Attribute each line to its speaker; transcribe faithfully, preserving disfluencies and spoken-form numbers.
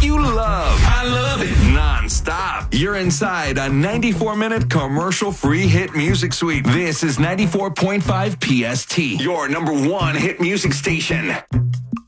Speaker 1: you love. I love it. Non-stop. You're inside a ninety-four minute commercial-free hit music suite. This is ninety-four point five P S T, your number one hit music station.